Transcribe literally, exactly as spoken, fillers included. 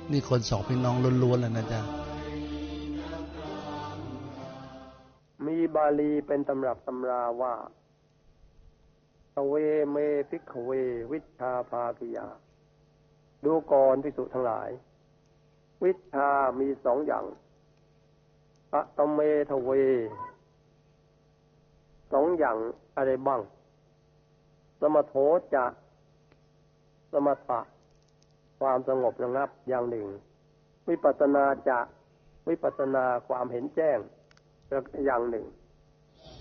นี่คนสองพี่น้องล้วนๆแล้วนะจ๊ะมีบาลีเป็นตำรับตำราว่าตเวเมภิกขเววิชชาภาคิยาดูก่อนภิกษุทั้งหลายวิชชามีสองอย่างอะตเมทเวสองอย่างอะไรบ้างสมโถจะสมถะความสงบระงับอย่างหนึ่งวิปัสสนาจะวิปัสสนาความเห็นแจ้งอย่างหนึ่ง